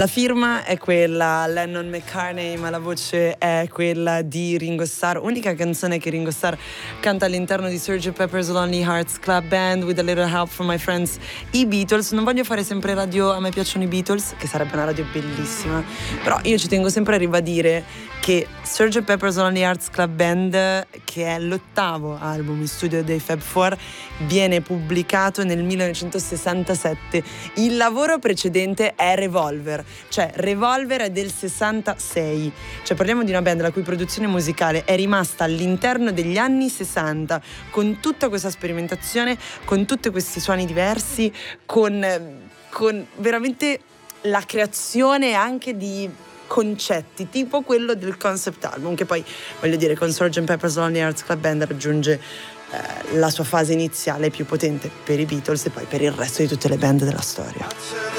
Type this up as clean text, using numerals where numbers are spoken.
La firma è quella Lennon-McCartney, ma la voce è quella di Ringo Starr. Unica canzone che Ringo Starr canta all'interno di Sgt. Pepper's Lonely Hearts Club Band, with a little help from my friends, i Beatles. Non voglio fare sempre radio, a me piacciono i Beatles, che sarebbe una radio bellissima, però io ci tengo sempre a ribadire che Sgt. Pepper's Lonely Hearts Club Band, che è l'8º album in studio dei Fab Four, viene pubblicato nel 1967. Il lavoro precedente è Revolver, cioè Revolver è del 66, cioè parliamo di una band la cui produzione musicale è rimasta all'interno degli anni 60, con tutta questa sperimentazione, con tutti questi suoni diversi, con veramente la creazione anche di concetti tipo quello del concept album, che poi, voglio dire, con Sgt. Pepper's Lonely Hearts Club Band raggiunge la sua fase iniziale più potente per i Beatles e poi per il resto di tutte le band della storia.